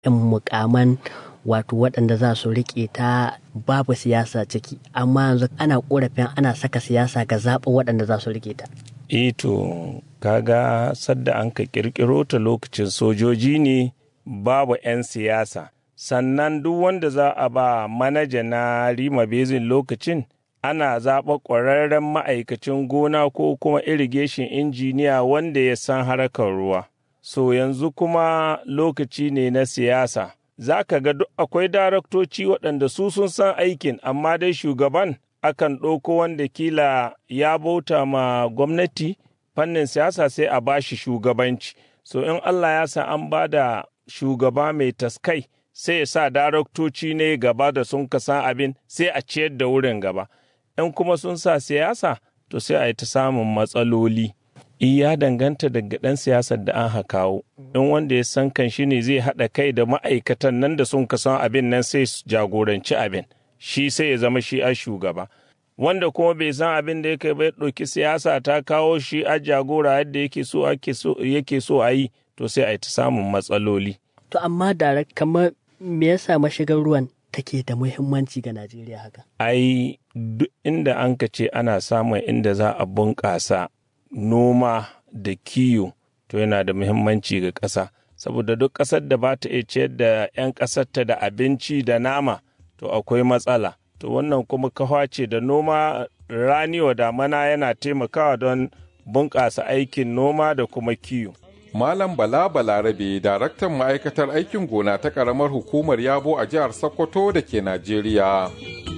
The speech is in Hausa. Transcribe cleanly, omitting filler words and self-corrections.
'yan mukaman wato waɗanda za su riƙe ta babu siyasa ciki, amma yanzu ana ƙorafin ana saka siyasa ga zaɓin waɗanda za su riƙe ta. To kaga sadda an ka ƙirƙiro ta lokacin sojoji ne babu 'yan siyasa, sannan duk wanda za a ba manaja na Rima Basin lokacin ana zaɓa ƙwararren ma'aikacin gona ko kuma irrigation injiniya wanda ya san harkar ruwa. So yanzu kuma lokaci ne na siyasa. Za ka ga duk akwai daraktoci waɗanda su sun san aikin, amma dai shugaban akan ɗauko wanda kila ya bauta ma gwamnati fannin siyasa sai a ba shi shugabanci. So in Allah ya sa an ba da shugaba mai taskai sai ya sa daraktoci ne gaba da sun kasa abin sai a ciyar da wurin gaba. In kuma sun sa siyasa to sai a yi ta samun matsaloli. Ya danganta daga ɗan siyasar da an kawo. In wanda ya san kan shi ne zai haɗa kai da ma'aikatan nan da sun kasan abin nan sai su jagoranci abin. Shi sai ya zama shi a shugaba. Wanda kuma bai san abin da yake bai ɗauki siyasa ta kawo shi a jagora yadda yake so a yi, to sai a yi ta samun matsaloli. To amma da kamar me yasa mashigar ruwan take da muhimmanci ga Najeriya haka? Ai duk inda an ka ce ana samun inda za a bunƙasa noma da kiyo to yana da muhimmanci ga ƙasa, saboda duk ƙasar da ba ta iya ciyar da 'yan ƙasarta da abinci da nama to akwai matsala. To wannan kuma kawa ce da noma rani wa damana yana taimakawa don bunƙasa aikin noma da kuma kiyo. Malam Bala Balarabe, daraktan ma'aikatar aikin gona ta ƙaramar hukumar Yabo a jihar Sokoto da ke Najeriya.